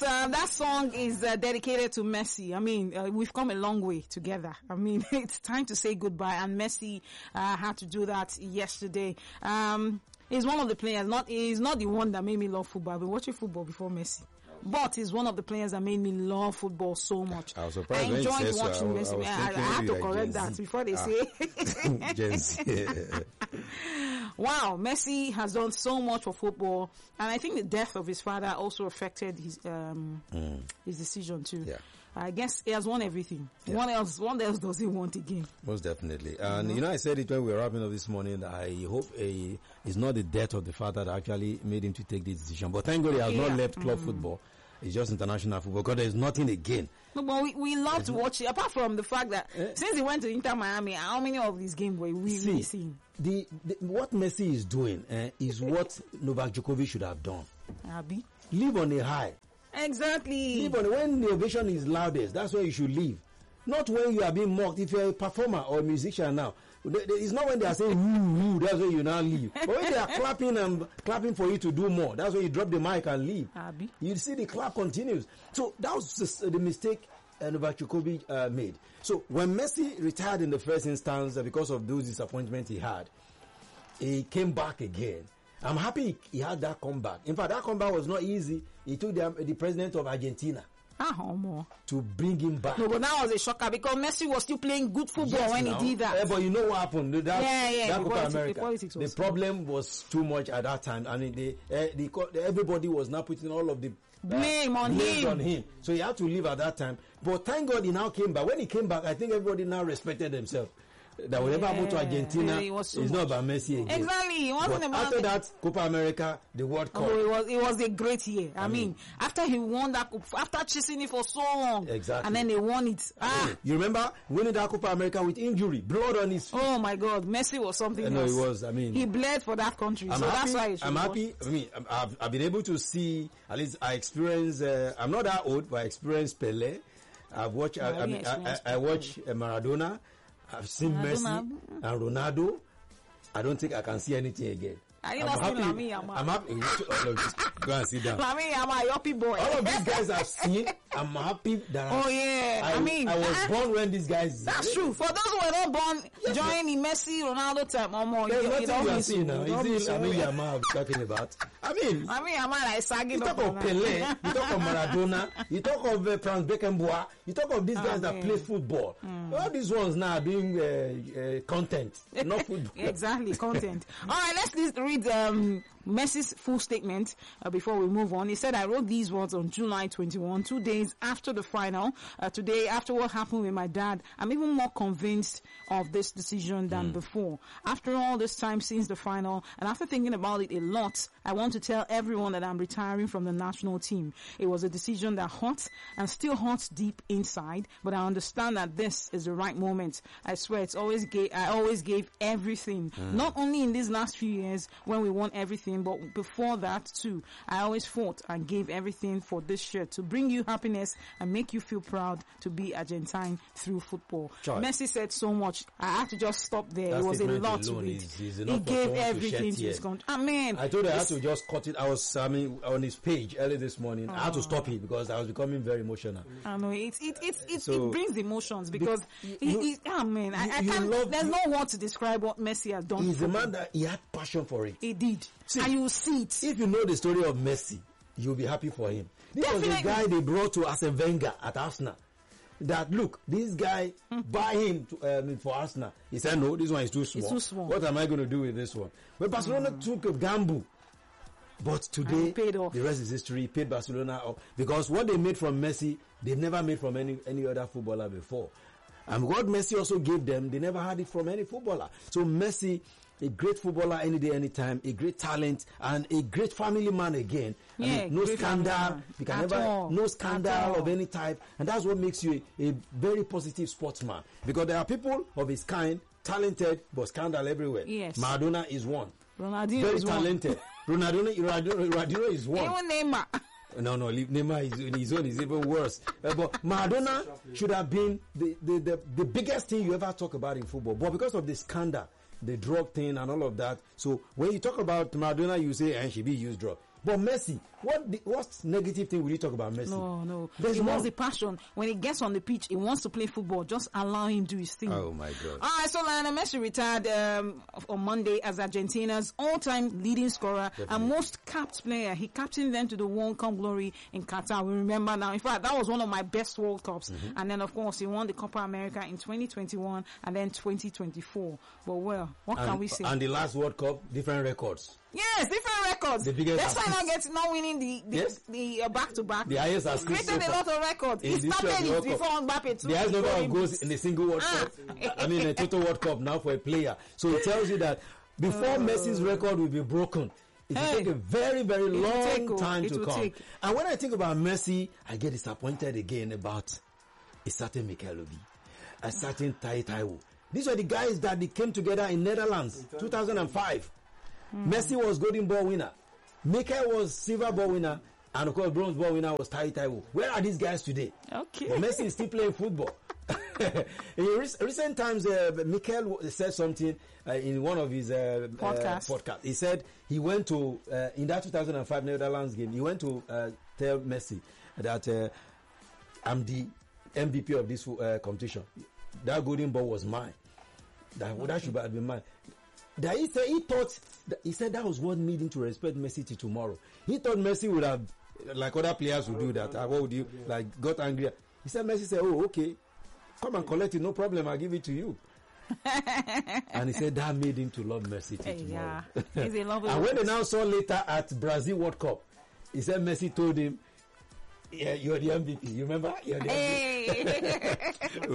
that song is dedicated to Messi. I mean, we've come a long way together. I mean, it's time to say goodbye, and Messi had to do that yesterday. He's one of the players. He's not the one that made me love football. I've been watching football before Messi. But he's one of the players that made me love football so much. I was surprised I when enjoyed you said watching so. Messi. I had to correct that before they say. Gen Z. Wow, Messi has done so much for football, and I think the death of his father also affected his decision too. Yeah. I guess he has won everything. Yeah. What else does he want again? Most definitely. And you know, I said it when we were wrapping up this morning that I hope it's not the death of the father that actually made him to take this decision. But thank God he has not left club football. It's just international football because there's nothing again. No, but we love to watch it. Apart from the fact that since he went to Inter Miami, how many of these games were we really seeing? What Messi is doing is what Novak Djokovic should have done. Abi? Live on a high. Exactly. Live on when the ovation is loudest. That's where you should live. Not when you are being mocked. If you're a performer or a musician now, it's not when they are saying woo, that's where you now leave. But when they are clapping and clapping for you to do more, that's when you drop the mic and leave. Abi? You see the clap continues. So that was the mistake Novak Djokovic made. So when Messi retired in the first instance because of those disappointments he had, he came back again. I'm happy he had that comeback. In fact, that comeback was not easy. He took the president of Argentina to bring him back. No, but that was a shocker because Messi was still playing good football when he did that. But you know what happened? That Copa America. The problem was too much at that time. I mean, everybody was now putting all of the blame on him. So he had to leave at that time. But thank God he now came back. When he came back, I think everybody now respected themselves. That whatever happened to Argentina is not about Messi again. Exactly. It wasn't about after that Copa America, the World Cup. It was a great year. I mean, after he won that, after chasing it for so long, exactly, and then they won it. You remember winning that Copa America with injury, blood on his feet. Oh my God, Messi was something else. No, he was. I mean, he bled for that country, that's why I'm happy. I mean, I've been able to see. At least I experienced. I'm not that old, but I experienced Pelé. I've watched. I watched Maradona. I've seen Messi and Ronaldo. I don't think I can see anything again. Are you not seeing Lamine Yamal? I'm happy. Go and sit down. Lamine Yamal, yuppie boy. All of these guys I've seen. I'm happy that I was born when these guys. That's true. For those who were not born during the Messi, Ronaldo time, there's nothing you are seeing now. Is it Lamine Yamal I'm talking about? I mean Yamal like sagging up. You talk of Pelé, you talk of Maradona, you talk of Franz Beckenbauer, you talk of these guys that play football. All these ones now are doing content, not football. Exactly, content. All right, let's read Messi's full statement before we move on. He said, I wrote these words on July 21, 2 days after the final. Today, after what happened with my dad, I'm even more convinced of this decision than before. After all this time since the final, and after thinking about it a lot, I want to tell everyone that I'm retiring from the national team. It was a decision that hurts and still hurts deep inside, but I understand that this is the right moment. I swear I always gave everything. Not only in these last few years when we won everything, but before that too. I always fought and gave everything for this shirt to bring you happiness and make you feel proud to be Argentine through football. Messi said so much. I had to just stop there. It was a lot to read. He gave everything to his country. I told you I had to just cut it. I was on his page early this morning. I had to stop it because I was becoming very emotional. I know it brings emotions because there's no word to describe what Messi has done. He's a man that he had passion for it. He did. See, and you will see it. If you know the story of Messi, you'll be happy for him. This was the guy they brought to Arsene Wenger at Arsenal. That look, this guy buy him for Arsenal. He said, no, this one is too small. It's too small. What am I going to do with this one? But Barcelona took a gamble. But today, the rest is history. He paid Barcelona off. Because what they made from Messi, they've never made from any other footballer before. And what Messi also gave them, they never had it from any footballer. So Messi, a great footballer any day, anytime, a great talent, and a great family man again. No scandal. You can no scandal of any type. And that's what makes you a very positive sportsman. Because there are people of his kind, talented, but scandal everywhere. Yes. Maradona is one. Ronaldinho very is talented. Ronaldinho is one. Even Neymar. No, Neymar his own is even worse. But Maradona should have been the biggest thing you ever talk about in football. But because of the scandal, the drug thing and all of that, so when you talk about Maradona, you say, and she be used drug. But Messi, what negative thing will you talk about Messi? No. He wants the passion. When he gets on the pitch, he wants to play football. Just allow him to do his thing. Oh my God. All right, so Lionel Messi retired on Monday as Argentina's all-time leading scorer and most capped player. He captained them to the World Cup glory in Qatar. We remember now. In fact, that was one of my best World Cups. And then, of course, he won the Copa America in 2021 and then 2024. But well, what can we say? And the last World Cup, different records. Yes, different records. The biggest. That's why not winning the back-to-back. The highest assist. Created a lot of records. He started it before Mbappe. The highest number of goals in a single World Cup. I mean, a total World Cup now for a player. So it tells you that before Messi's record will be broken, it will take a very, very long time to come. And when I think about Messi, I get disappointed again about a certain Mikel Obi, a certain Taiwo. These were the guys that they came together in Netherlands, 2005. Messi was Golden Ball winner. Mikel was Silver Ball winner. And of course, Bronze Ball winner was Taiwo. Where are these guys today? Okay. But Messi is still playing football. In recent times, Mikel said something in one of his podcasts. He said he went to, in that 2005 Netherlands game, he went to tell Messi that I'm the MVP of this competition. That Golden Ball was mine. That should have been mine. That he said that was what made him to respect Messi till tomorrow. He thought Messi would have, like other players would do that. What would you, like, got angry? He said, Messi said, oh, okay, come and collect it, no problem, I'll give it to you. And he said that made him to love Messi till tomorrow. Yeah. He's a lovely. And when they now saw later at Brazil World Cup, he said Messi told him, yeah, you're the MVP. You remember? You're the MVP.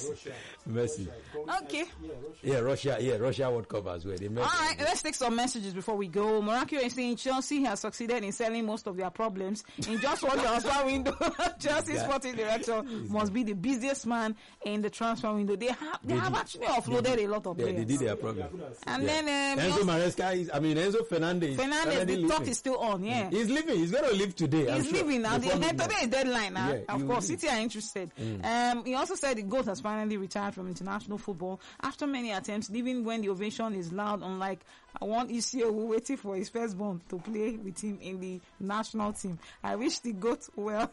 Oh, Messi. Okay. Yeah, Russia World Cup as well. All right, let's take some messages before we go. Morakio is saying Chelsea has succeeded in selling most of their problems in just one transfer window. Chelsea's sporting director must be the busiest man in the transfer window. They have actually offloaded a lot of players. Yeah, they did their problem. And then Enzo Maresca Enzo Fernandez. The talk is still on. Yeah, he's leaving. He's going to leave today. He's leaving now. Today is deadline now. Yeah, of course, City are interested. He also said the GOAT has finally retired from international football after many attempts, even when the ovation is loud. Unlike one ECO waiting for his firstborn to play with him in the national team. I wish the GOAT well.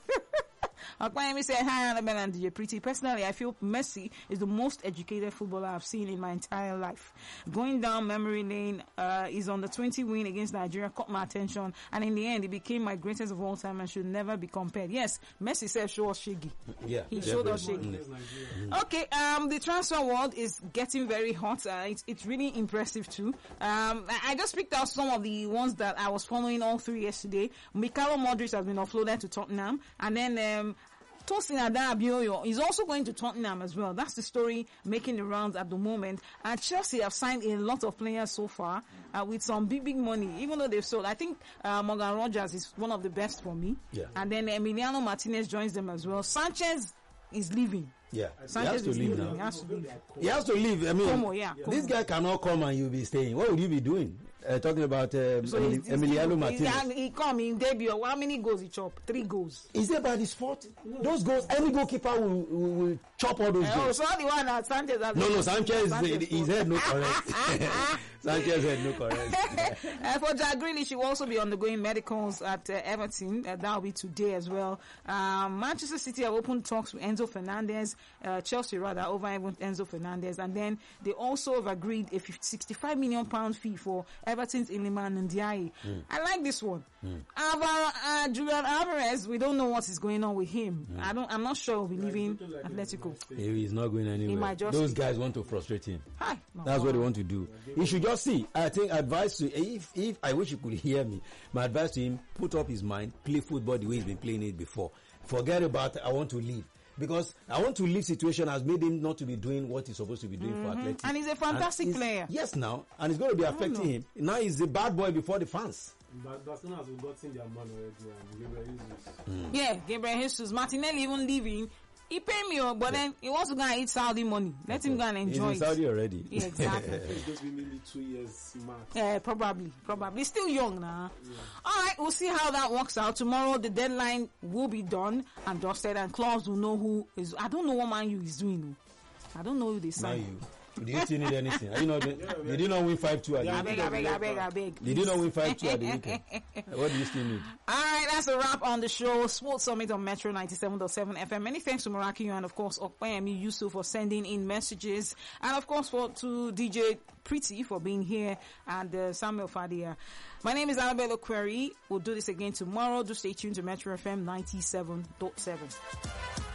Akwayemi said, hi, Annabelle and DJ Pretty. Personally, I feel Messi is the most educated footballer I've seen in my entire life. Going down memory lane, is on the 20 win against Nigeria caught my attention, and in the end, he became my greatest of all time and should never be compared. Yes, Messi said show us Shaggy. Yeah, he showed us Shaggy. Okay, the transfer world is getting very hot. It's really impressive too. I just picked out some of the ones that I was following all through yesterday. Mikhailo Modric has been offloaded to Tottenham, and then Tosin Adarabioyo is also going to Tottenham as well. That's the story making the rounds at the moment. And Chelsea have signed a lot of players so far with some big money, even though they've sold. I think Morgan Rogers is one of the best for me. Yeah. And then Emiliano Martinez joins them as well. Sanchez is leaving. Yeah, Sanchez he has to leave now. He has to leave. I mean, this guy cannot come and you'll be staying. What would you be doing? Talking about Emiliano Martinez. He come in debut. How many goals he chop? 3 goals. Is it by his fault? Those goals, any goalkeeper will chop all those goals. So the one that Sanchez has. No, Sanchez, his head no correct. Sanchez head no correct. For Jack Grealish, she will also be undergoing medicals at Everton. That will be today as well. Manchester City have opened talks with Enzo Fernandez, Chelsea rather, over Enzo Fernandez, and then they also have agreed a £65 million fee for Everton's Iliman Ndiaye. I like this one. Julian Alvarez, we don't know what is going on with him. I'm not sure he'll be leaving Atletico. He's not going anywhere. Those guys want to frustrate him. That's what they want to do. He should just see. I think advice to if I wish you could hear me. My advice to him: put up his mind, play football the way he's been playing it before. Forget about I want to leave. Because I want to leave situation has made him not to be doing what he's supposed to be doing for Atletico. And he's a fantastic player. Yes, now. And it's going to be affecting him. Now he's a bad boy before the fans. But Barcelona has gotten their man already. Gabriel Jesus. Yeah, Gabriel Jesus. Martinelli even leaving. He paid me, but then he wants to go and eat Saudi money. Let him go and enjoy He's in Saudi already. Yeah, exactly. It's going to be maybe 2 years max. Yeah, probably. He's still young now. Yeah. All right, we'll see how that works out. Tomorrow, the deadline will be done and dusted, and clubs will know who is. I don't know what Man U is doing. I don't know who they signed. Do you still need anything? Are you not? Did you not win 5-2 at the weekend? I beg. Did you not win 5-2 at the weekend? What do you still need? All right, that's a wrap on the show. Sports Summit on Metro 97.7 FM. Many thanks to Maraki and of course Okpayemi Yusuf for sending in messages, and of course to DJ Pretty for being here, and Samuel Fadia. My name is Annabella Query. We'll do this again tomorrow. Do stay tuned to Metro FM 97.7.